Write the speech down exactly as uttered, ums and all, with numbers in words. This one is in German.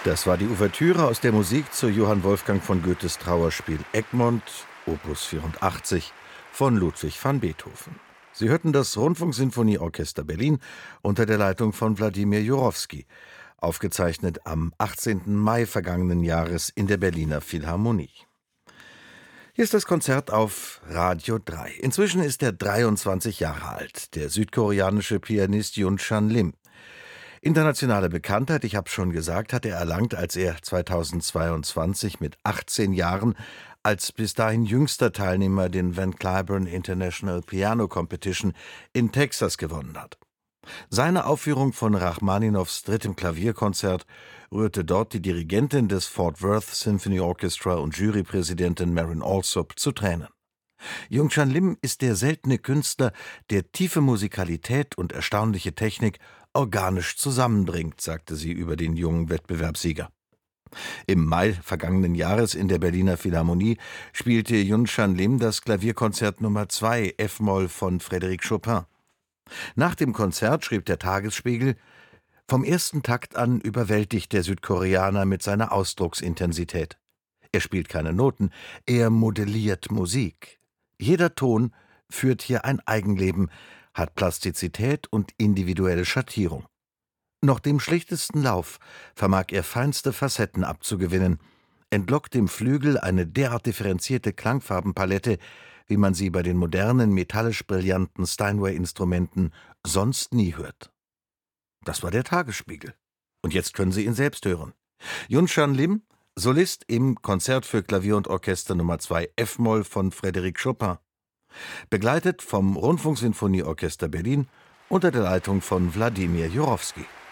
Das war die Ouvertüre aus der Musik zu Johann Wolfgang von Goethes Trauerspiel Egmont, Opus vierundachtzig von Ludwig van Beethoven. Sie hörten das Rundfunksinfonieorchester Berlin unter der Leitung von Wladimir Jurowski, aufgezeichnet am achtzehnten Mai vergangenen Jahres in der Berliner Philharmonie. Hier ist das Konzert auf Radio drei. Inzwischen ist er dreiundzwanzig Jahre alt, der südkoreanische Pianist Yoon Chan Lim. Internationale Bekanntheit, ich habe schon gesagt, hat er erlangt, als er zweitausendzweiundzwanzig mit achtzehn Jahren als bis dahin jüngster Teilnehmer den Van Cliburn International Piano Competition in Texas gewonnen hat. Seine Aufführung von Rachmaninows drittem Klavierkonzert rührte dort die Dirigentin des Fort Worth Symphony Orchestra und Jurypräsidentin Marin Alsop zu Tränen. Yoon Chan Lim ist der seltene Künstler, der tiefe Musikalität und erstaunliche Technik organisch zusammenbringt, sagte sie über den jungen Wettbewerbssieger. Im Mai vergangenen Jahres in der Berliner Philharmonie spielte Yoon Chan Lim das Klavierkonzert Nummer zwei F-Moll von Frédéric Chopin. Nach dem Konzert schrieb der Tagesspiegel: Vom ersten Takt an überwältigt der Südkoreaner mit seiner Ausdrucksintensität. Er spielt keine Noten, er modelliert Musik. Jeder Ton führt hier ein Eigenleben, hat Plastizität und individuelle Schattierung. Noch dem schlichtesten Lauf vermag er feinste Facetten abzugewinnen, entlockt dem Flügel eine derart differenzierte Klangfarbenpalette, wie man sie bei den modernen, metallisch brillanten Steinway-Instrumenten sonst nie hört. Das war der Tagesspiegel. Und jetzt können Sie ihn selbst hören. Yoon Chan Lim, Solist im Konzert für Klavier und Orchester Nummer zwei F-Moll von Frédéric Chopin. Begleitet vom Rundfunksinfonieorchester Berlin unter der Leitung von Wladimir Jurowski.